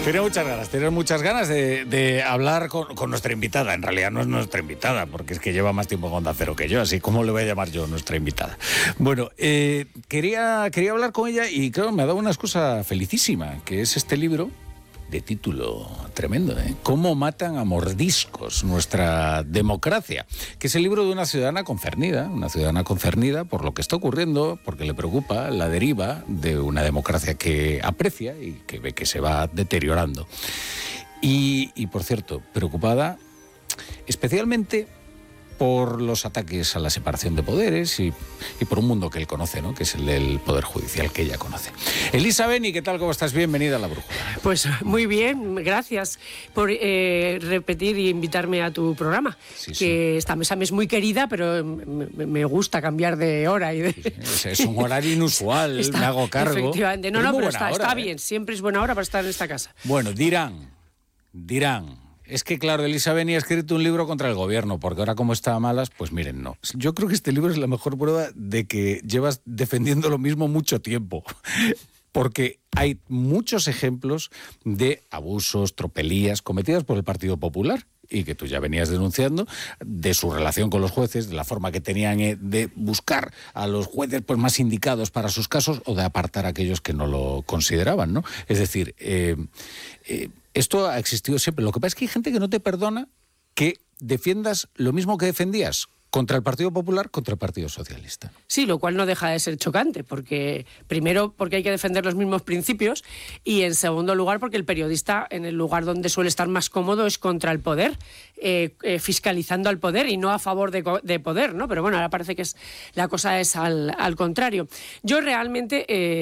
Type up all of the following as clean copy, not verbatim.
Tiene muchas ganas de hablar con nuestra invitada. En realidad no es nuestra invitada, porque es que lleva más tiempo en Onda Cero que yo, así como le voy a llamar yo nuestra invitada. Bueno, quería hablar con ella y claro, me ha dado una excusa felicísima, que es este libro de título tremendo, ¿eh? Cómo matan a mordiscos nuestra democracia, que es el libro de una ciudadana concernida por lo que está ocurriendo, porque le preocupa la deriva de una democracia que aprecia y que ve que se va deteriorando. Y por cierto, preocupada especialmente por los ataques a la separación de poderes y por un mundo que él conoce, ¿no? Que es el del Poder Judicial que ella conoce. Elisa Beni, ¿qué tal? ¿Cómo estás? Bienvenida a La Brújula. Pues muy bien, gracias por repetir y invitarme a tu programa. Sí. Esta mesa me es muy querida, pero me gusta cambiar de hora. Sí, es un horario inusual, me hago cargo. Efectivamente, pero está bien, siempre es buena hora para estar en esta casa. Bueno, dirán. Es que, claro, Elisa Beni ha escrito un libro contra el gobierno, porque ahora como está a malas, pues miren, no. Yo creo que este libro es la mejor prueba de que llevas defendiendo lo mismo mucho tiempo, porque hay muchos ejemplos de abusos, tropelías cometidas por el Partido Popular, y que tú ya venías denunciando, de su relación con los jueces, de la forma que tenían de buscar a los jueces pues más indicados para sus casos o de apartar a aquellos que no lo consideraban, ¿no? Es decir, esto ha existido siempre. Lo que pasa es que hay gente que no te perdona que defiendas lo mismo que defendías contra el Partido Popular, contra el Partido Socialista. Sí, lo cual no deja de ser chocante, porque primero porque hay que defender los mismos principios y en segundo lugar porque el periodista en el lugar donde suele estar más cómodo es contra el poder, fiscalizando al poder y no a favor de poder, ¿no? Pero bueno, ahora parece que la cosa es al contrario. Yo realmente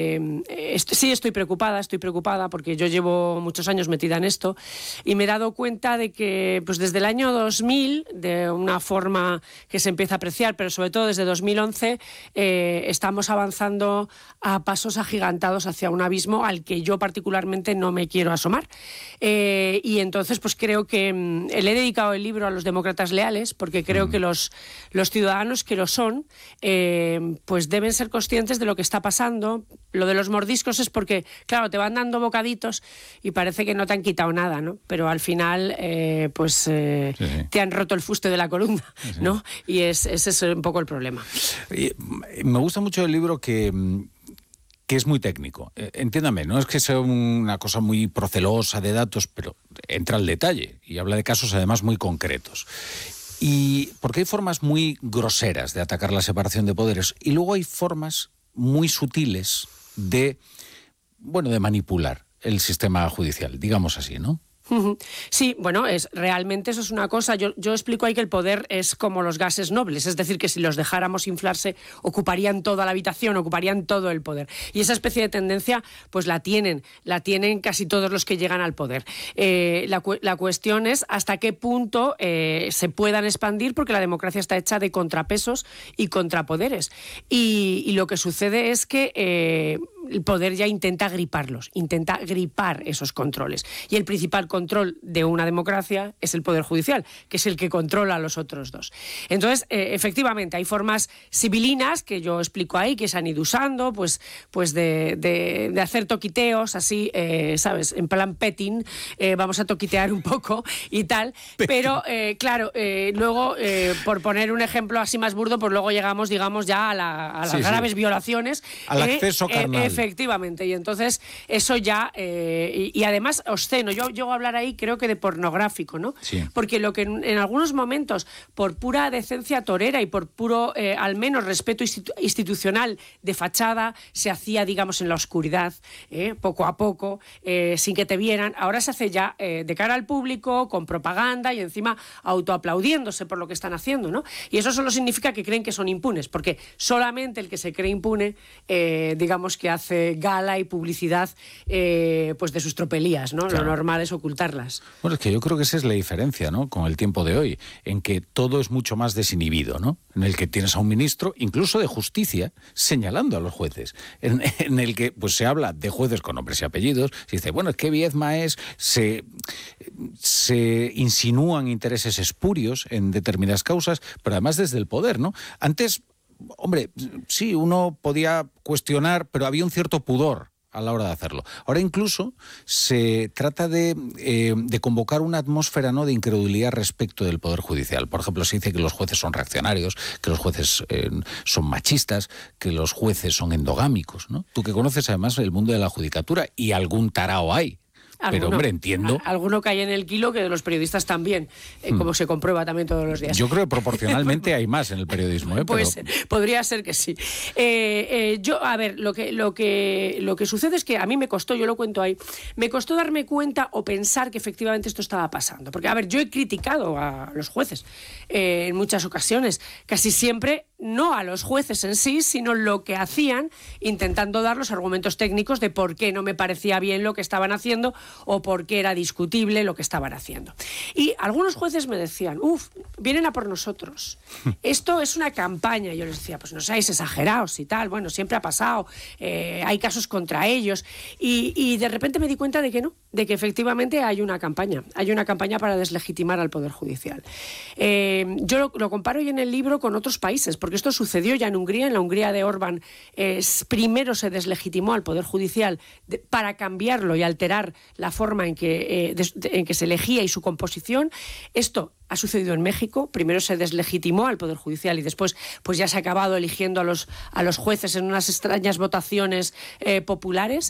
sí estoy preocupada porque yo llevo muchos años metida en esto y me he dado cuenta de que pues desde el año 2000, de una forma que se empieza a apreciar, pero sobre todo desde 2011 estamos avanzando a pasos agigantados hacia un abismo al que yo particularmente no me quiero asomar. Y entonces pues creo que le he dedicado el libro a los demócratas leales, porque creo que los ciudadanos que lo son pues deben ser conscientes de lo que está pasando. Lo de los mordiscos es porque, claro, te van dando bocaditos y parece que no te han quitado nada, ¿no? Pero al final te han roto el fuste de la columna, ¿no? Y ese es un poco el problema. Me gusta mucho el libro que es muy técnico. Entiéndame, no es que sea una cosa muy procelosa de datos, pero entra al detalle y habla de casos además muy concretos. Y porque hay formas muy groseras de atacar la separación de poderes y luego hay formas muy sutiles de manipular el sistema judicial, digamos así, ¿no? Sí, bueno, realmente eso es una cosa. Yo explico ahí que el poder es como los gases nobles, es decir, que si los dejáramos inflarse ocuparían toda la habitación, ocuparían todo el poder. Y esa especie de tendencia pues la tienen casi todos los que llegan al poder. La cuestión es hasta qué punto se puedan expandir, porque la democracia está hecha de contrapesos y contrapoderes. Y lo que sucede es que el poder ya intenta gripar esos controles. Y el principal control de una democracia es el Poder Judicial, que es el que controla a los otros dos. Entonces, efectivamente, hay formas civilinas que yo explico ahí, que se han ido usando, pues de hacer toquiteos, así, ¿sabes? En plan petting, vamos a toquitear un poco y tal. Pero, claro, luego, por poner un ejemplo así más burdo, pues luego llegamos, digamos, ya a las graves violaciones. Al acceso carnal. Efectivamente, y entonces eso ya, y además obsceno, yo llego a hablar ahí creo que de pornográfico, ¿no? Sí. Porque lo que en algunos momentos, por pura decencia torera y por puro, al menos, respeto institucional de fachada, se hacía, digamos, en la oscuridad, poco a poco, sin que te vieran, ahora se hace ya de cara al público, con propaganda y encima autoaplaudiéndose por lo que están haciendo, ¿no? Y eso solo significa que creen que son impunes, porque solamente el que se cree impune, digamos que hace gala y publicidad pues de sus tropelías, ¿no? Claro. Lo normal es ocultarlas. Bueno, es que yo creo que esa es la diferencia, ¿no? Con el tiempo de hoy, en que todo es mucho más desinhibido, ¿no? En el que tienes a un ministro, incluso de justicia, señalando a los jueces, en el que pues se habla de jueces con nombres y apellidos, se dice, bueno, es que Viedma se insinúan intereses espurios en determinadas causas, pero además desde el poder, ¿no? Antes, hombre, sí, uno podía cuestionar, pero había un cierto pudor a la hora de hacerlo. Ahora incluso se trata de convocar una atmósfera, ¿no?, de incredulidad respecto del Poder Judicial. Por ejemplo, se dice que los jueces son reaccionarios, que los jueces son machistas, que los jueces son endogámicos, ¿no? Tú que conoces además el mundo de la judicatura, y algún tarao hay. Pero, hombre, entiendo. Alguno cae en el kilo, que de los periodistas también, como se comprueba también todos los días. Yo creo que proporcionalmente hay más en el periodismo, ¿eh? Pues podría ser que sí. A ver, lo que sucede es que a mí me costó, yo lo cuento ahí, me costó darme cuenta o pensar que efectivamente esto estaba pasando. Porque, a ver, yo he criticado a los jueces en muchas ocasiones, casi siempre no a los jueces en sí, sino lo que hacían, intentando dar los argumentos técnicos de por qué no me parecía bien lo que estaban haciendo o por qué era discutible lo que estaban haciendo. Y algunos jueces me decían, vienen a por nosotros. Esto es una campaña. Y yo les decía, pues no seáis exagerados y tal. Bueno, siempre ha pasado. Hay casos contra ellos. Y de repente me di cuenta de que no, de que efectivamente hay una campaña. Hay una campaña para deslegitimar al Poder Judicial. Yo lo comparo hoy en el libro con otros países, porque esto sucedió ya en Hungría. En la Hungría de Orbán primero se deslegitimó al Poder Judicial para cambiarlo y alterar la forma en que se elegía y su composición. Esto ha sucedido en México. Primero se deslegitimó al Poder Judicial y después pues ya se ha acabado eligiendo a los jueces en unas extrañas votaciones populares.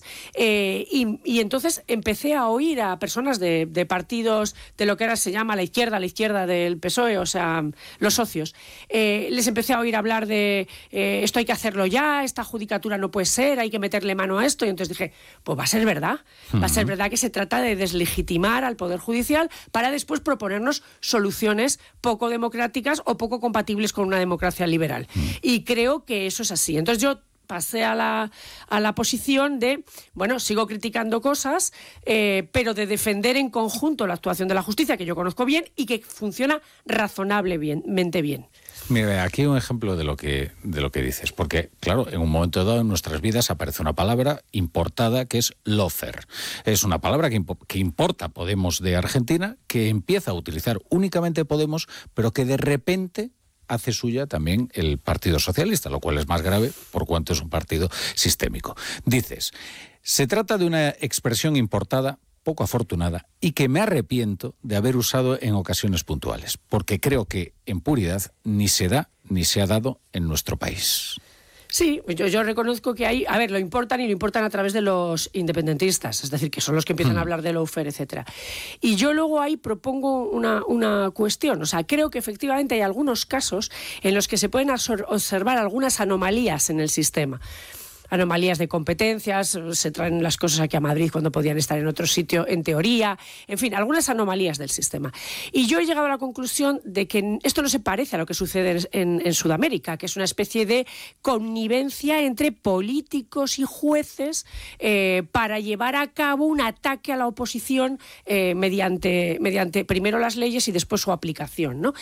Y entonces empecé a oír a personas de partidos de lo que ahora se llama la izquierda del PSOE, o sea, los socios. Les empecé a oír hablar de esto hay que hacerlo ya, esta judicatura no puede ser, hay que meterle mano a esto. Y entonces dije, pues va a ser verdad. Va a ser verdad que se trata de deslegitimar al Poder Judicial para después proponernos soluciones poco democráticas o poco compatibles con una democracia liberal. Y creo que eso es así. Entonces yo pasé a la posición de, bueno, sigo criticando cosas, pero de defender en conjunto la actuación de la justicia, que yo conozco bien y que funciona razonablemente bien. Mira, aquí hay un ejemplo de lo que dices, porque, claro, en un momento dado en nuestras vidas aparece una palabra importada que es lawfare. Es una palabra que importa Podemos de Argentina, que empieza a utilizar únicamente Podemos, pero que de repente hace suya también el Partido Socialista, lo cual es más grave por cuanto es un partido sistémico. Dices, se trata de una expresión importada poco afortunada y que me arrepiento de haber usado en ocasiones puntuales, porque creo que en puridad ni se da ni se ha dado en nuestro país. Sí, yo reconozco que hay, a ver, lo importan a través de los independentistas, es decir, que son los que empiezan a hablar de lawfare, etcétera. Y yo luego ahí propongo una cuestión, o sea, creo que efectivamente hay algunos casos en los que se pueden observar algunas anomalías en el sistema. Anomalías de competencias, se traen las cosas aquí a Madrid cuando podían estar en otro sitio, en teoría, en fin, algunas anomalías del sistema. Y yo he llegado a la conclusión de que esto no se parece a lo que sucede en Sudamérica, que es una especie de connivencia entre políticos y jueces para llevar a cabo un ataque a la oposición mediante primero las leyes y después su aplicación, ¿no?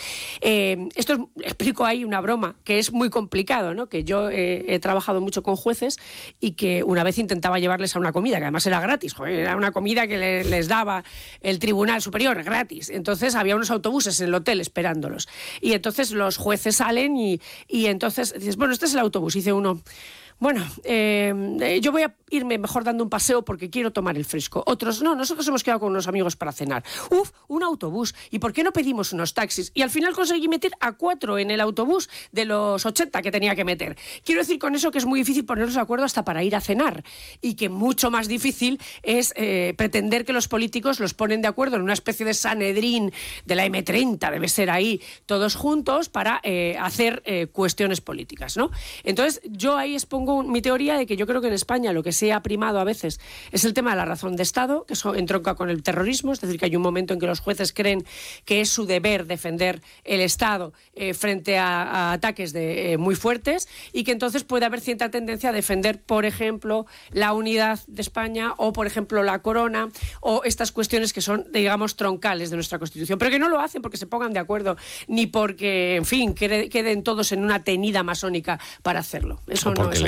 Explico ahí una broma, que es muy complicado, ¿no? Que yo he trabajado mucho con jueces y que una vez intentaba llevarles a una comida, que además era gratis, era una comida que les daba el Tribunal Superior gratis. Entonces había unos autobuses en el hotel esperándolos. Y entonces los jueces salen y entonces dices, bueno, este es el autobús. Y dice uno, bueno, yo voy a irme mejor dando un paseo porque quiero tomar el fresco. Otros, no, nosotros hemos quedado con unos amigos para cenar. Un autobús. ¿Y por qué no pedimos unos taxis? Y al final conseguí meter a 4 en el autobús de los 80 que tenía que meter. Quiero decir con eso que es muy difícil ponernos de acuerdo hasta para ir a cenar. Y que mucho más difícil es pretender que los políticos los ponen de acuerdo en una especie de Sanedrín de la M30, debe ser ahí, todos juntos para hacer cuestiones políticas, ¿no? Entonces, yo ahí expongo mi teoría de que yo creo que en España lo que se ha primado a veces es el tema de la razón de Estado, que eso entronca con el terrorismo, es decir, que hay un momento en que los jueces creen que es su deber defender el Estado frente a ataques muy fuertes y que entonces puede haber cierta tendencia a defender, por ejemplo, la unidad de España o, por ejemplo, la corona o estas cuestiones que son, digamos, troncales de nuestra Constitución, pero que no lo hacen porque se pongan de acuerdo ni porque, en fin, queden todos en una tenida masónica para hacerlo. Eso no es así.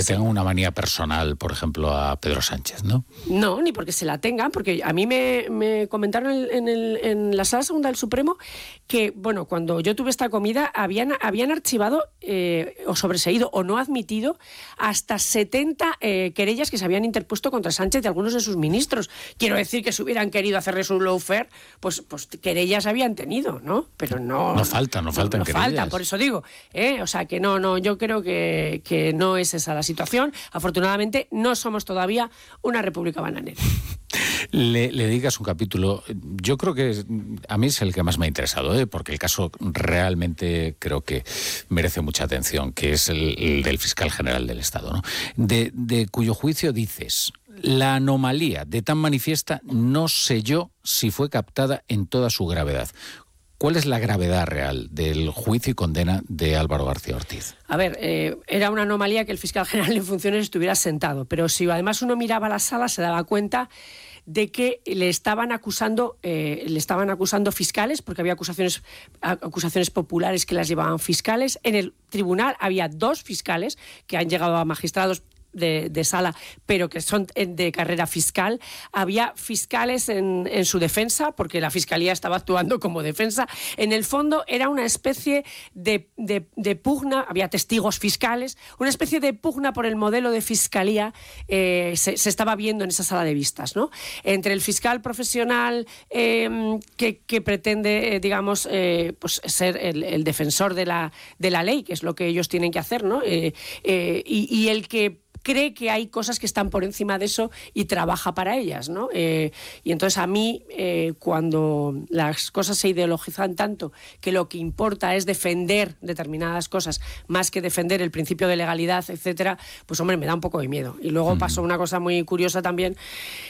tengan una manía personal, por ejemplo, a Pedro Sánchez, ¿no? No, ni porque se la tengan, porque a mí me comentaron en la Sala Segunda del Supremo que, bueno, cuando yo tuve esta comida habían archivado o sobreseído o no admitido hasta 70 querellas que se habían interpuesto contra Sánchez y algunos de sus ministros. Quiero decir que si hubieran querido hacerles un lawfare, pues querellas habían tenido, ¿no? Pero no... No faltan querellas. Faltan, por eso digo. O sea, que no, yo creo que no es esa la situación. Afortunadamente, no somos todavía una república bananera. Le dedicas un capítulo, yo creo que a mí es el que más me ha interesado, porque el caso realmente creo que merece mucha atención, que es el del fiscal general del Estado, ¿no? De cuyo juicio dices: la anomalía de tan manifiesta no sé yo si fue captada en toda su gravedad. ¿Cuál es la gravedad real del juicio y condena de Álvaro García Ortiz? A ver, era una anomalía que el fiscal general en funciones estuviera sentado, pero si además uno miraba la sala se daba cuenta de que le estaban acusando fiscales, porque había acusaciones populares que las llevaban fiscales. En el tribunal había 2 fiscales que han llegado a magistrados de sala, pero que son de carrera fiscal. Había fiscales en su defensa, porque la Fiscalía estaba actuando como defensa. En el fondo era una especie de pugna, había testigos fiscales, una especie de pugna por el modelo de Fiscalía se estaba viendo en esa sala de vistas, ¿no? Entre el fiscal profesional que pretende, pues ser el defensor de la ley, que es lo que ellos tienen que hacer, ¿no? Y el que cree que hay cosas que están por encima de eso y trabaja para ellas, ¿no? Y entonces a mí, cuando las cosas se ideologizan tanto que lo que importa es defender determinadas cosas más que defender el principio de legalidad, etcétera, pues hombre, me da un poco de miedo. Y luego pasó una cosa muy curiosa también,